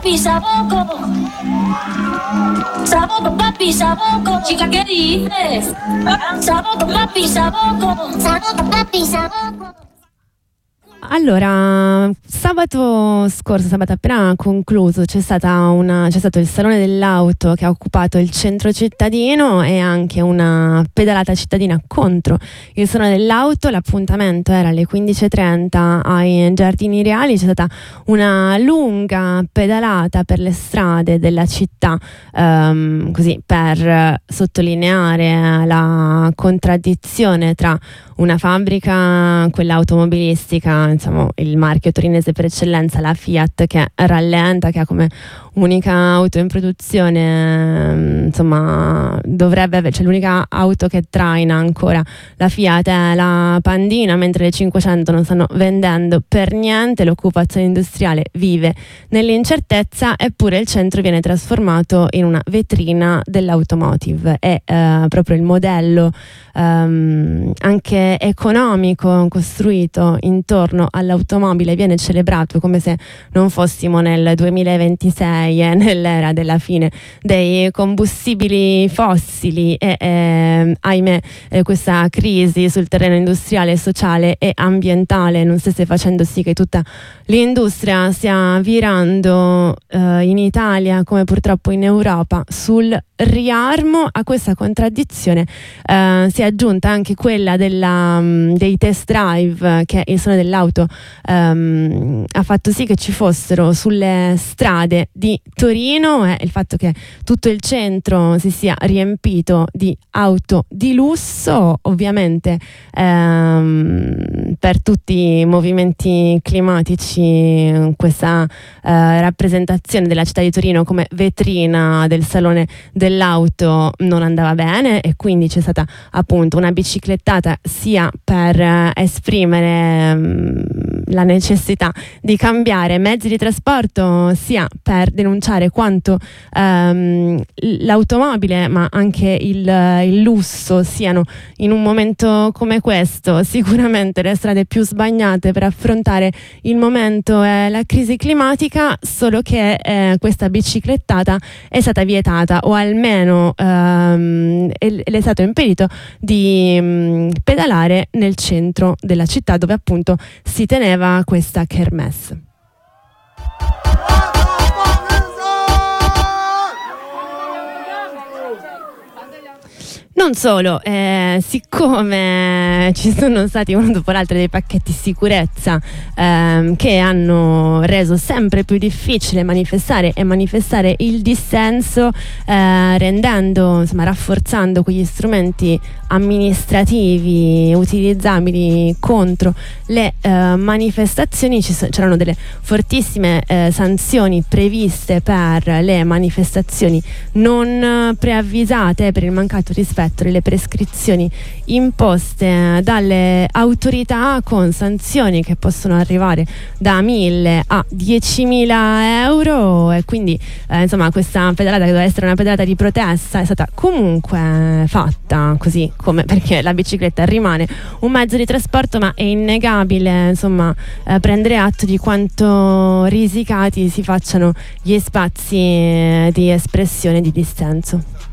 papi saboko. Saboko papi saboko. Chica, ¿qué dices? Saboko papi saboko. Saboko papi saboko. Allora, sabato scorso, sabato appena concluso, c'è stato il Salone dell'Auto che ha occupato il centro cittadino e anche una pedalata cittadina contro il Salone dell'Auto. L'appuntamento era alle 15:30 ai Giardini Reali. C'è stata una lunga pedalata per le strade della città, così per sottolineare la contraddizione tra una fabbrica, quella automobilistica, insomma il marchio torinese per eccellenza, la Fiat, che rallenta, che ha come unica auto in produzione, insomma dovrebbe avere, cioè l'unica auto che traina ancora la Fiat è la Pandina, mentre le 500 non stanno vendendo per niente. L'occupazione industriale vive nell'incertezza, eppure il centro viene trasformato in una vetrina dell'automotive. È proprio il modello anche economico costruito intorno all'automobile viene celebrato come se non fossimo nel 2026 e nell'era della fine dei combustibili fossili e ahimè questa crisi sul terreno industriale, sociale e ambientale non stesse facendo sì che tutta l'industria stia virando in Italia, come purtroppo in Europa, sul riarmo. A questa contraddizione si è aggiunta anche quella dei test drive che il Salone dell'Auto ha fatto sì che ci fossero sulle strade di Torino, e il fatto che tutto il centro si sia riempito di auto di lusso, ovviamente per tutti i movimenti climatici questa rappresentazione della città di Torino come vetrina del Salone dell'Auto non andava bene, e quindi c'è stata appunto una biciclettata sia per esprimere la necessità di cambiare mezzi di trasporto, sia per denunciare quanto l'automobile ma anche il lusso siano in un momento come questo sicuramente le strade più sbagliate per affrontare il momento e la crisi climatica, solo che questa biciclettata è stata vietata, o almeno le è stato impedito di pedalare nel centro della città, dove appunto si teneva questa kermesse. Non solo, siccome ci sono stati uno dopo l'altro dei pacchetti sicurezza che hanno reso sempre più difficile manifestare il dissenso, rafforzando quegli strumenti amministrativi utilizzabili contro le manifestazioni, c'erano delle fortissime sanzioni previste per le manifestazioni non preavvisate, per il mancato rispetto delle prescrizioni imposte dalle autorità, con sanzioni che possono arrivare da 1.000 a 10.000 euro. E quindi questa pedalata, che doveva essere una pedalata di protesta, è stata comunque fatta così, come perché la bicicletta rimane un mezzo di trasporto, ma è innegabile prendere atto di quanto risicati si facciano gli spazi di espressione, di dissenso.